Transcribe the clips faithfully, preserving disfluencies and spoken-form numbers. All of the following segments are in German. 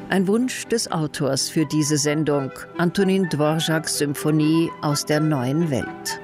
Ein Wunsch des Autors für diese Sendung, Antonin Dvořáks Symphonie aus der neuen Welt.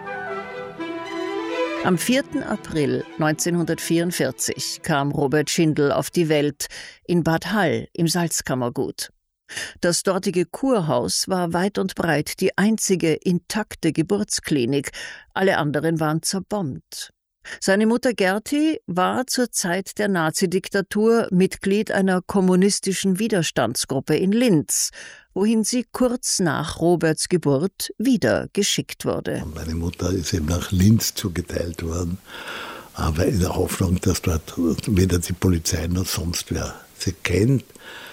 Am vierten April neunzehnhundertvierundvierzig kam Robert Schindel auf die Welt in Bad Hall im Salzkammergut. Das dortige Kurhaus war weit und breit die einzige intakte Geburtsklinik, alle anderen waren zerbombt. Seine Mutter Gerti war zur Zeit der Nazidiktatur Mitglied einer kommunistischen Widerstandsgruppe in Linz, wohin sie kurz nach Roberts Geburt wieder geschickt wurde. Meine Mutter ist eben nach Linz zugeteilt worden, aber in der Hoffnung, dass dort weder die Polizei noch sonst wer sie kennt.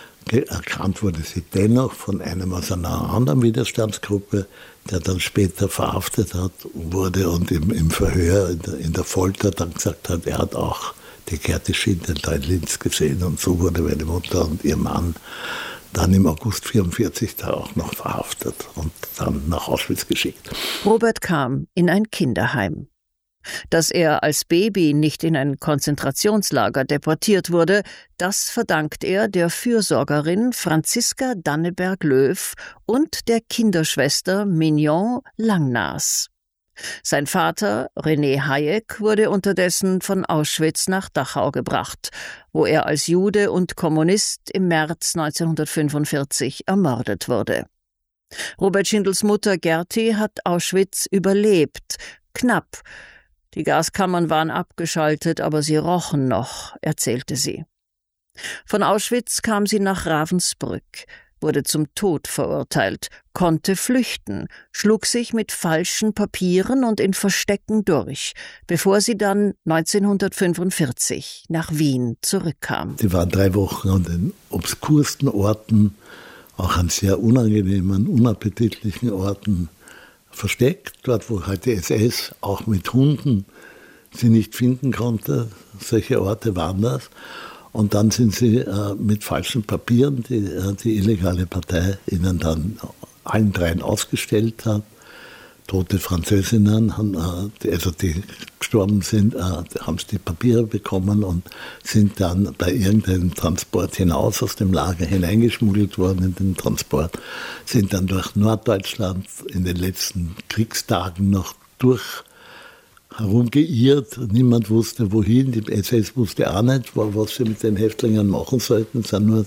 Erkannt wurde sie dennoch von einem aus einer anderen Widerstandsgruppe, der dann später verhaftet hat, wurde und im, im Verhör, in der, in der Folter dann gesagt hat, er hat auch die Gerti Schindel da in Linz gesehen. Und so wurde meine Mutter und ihr Mann dann im August neunzehnhundertvierundvierzig da auch noch verhaftet und dann nach Auschwitz geschickt. Robert kam in ein Kinderheim. Dass er als Baby nicht in ein Konzentrationslager deportiert wurde, das verdankt er der Fürsorgerin Franziska Danneberg-Löw und der Kinderschwester Mignon Langnas. Sein Vater, René Hayek, wurde unterdessen von Auschwitz nach Dachau gebracht, wo er als Jude und Kommunist im März neunzehnhundertfünfundvierzig ermordet wurde. Robert Schindels Mutter Gerti hat Auschwitz überlebt, knapp. Die Gaskammern waren abgeschaltet, aber sie rochen noch, erzählte sie. Von Auschwitz kam sie nach Ravensbrück, wurde zum Tod verurteilt, konnte flüchten, schlug sich mit falschen Papieren und in Verstecken durch, bevor sie dann neunzehnhundertfünfundvierzig nach Wien zurückkam. Sie war drei Wochen an den obskursten Orten, auch an sehr unangenehmen, unappetitlichen Orten versteckt, dort wo halt die S S auch mit Hunden sie nicht finden konnte. Solche Orte waren das. Und dann sind sie äh, mit falschen Papieren, die äh, die illegale Partei ihnen dann allen dreien ausgestellt hat. Tote Französinnen, haben, äh, also die gestorben sind, äh, haben sie die Papiere bekommen und sind dann bei irgendeinem Transport hinaus aus dem Lager hineingeschmuggelt worden in den Transport, sind dann durch Norddeutschland in den letzten Kriegstagen noch durch herumgeirrt. Niemand wusste wohin, die S S wusste auch nicht, was sie mit den Häftlingen machen sollten, sind nur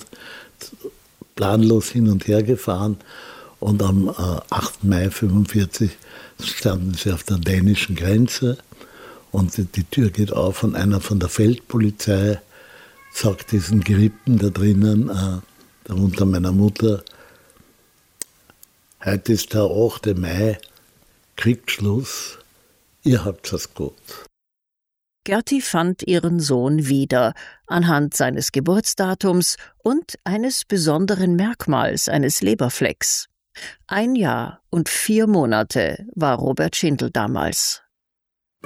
planlos hin und her gefahren. Und am äh, achten Mai neunzehnhundertfünfundvierzig standen sie auf der dänischen Grenze und die, die Tür geht auf und einer von der Feldpolizei sagt diesen Gerippten da drinnen, äh, darunter meiner Mutter, heute ist der achte Mai, Kriegsschluss, ihr habt es gut. Gerti fand ihren Sohn wieder, anhand seines Geburtsdatums und eines besonderen Merkmals, eines Leberflecks. Ein Jahr und vier Monate war Robert Schindel damals.